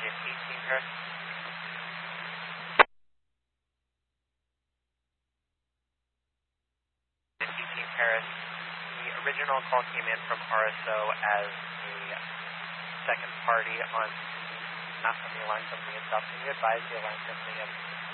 Team Paris. Team Paris, the original call came in from RSO as a second party on not from the alarm company itself. Can you advise the alarm company of